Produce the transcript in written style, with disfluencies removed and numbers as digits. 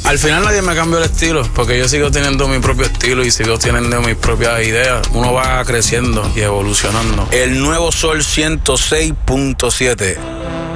Al final nadie me cambió el estilo, porque yo sigo teniendo mi propio estilo y sigo teniendo mis propias ideas. Uno va creciendo y evolucionando. El nuevo Sol 106.7.